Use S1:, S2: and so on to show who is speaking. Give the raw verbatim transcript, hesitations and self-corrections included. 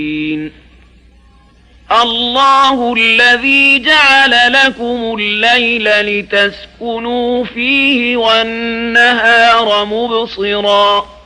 S1: الله الذي جعل لكم الليل لتسكنوا فيه والنهار مبصرا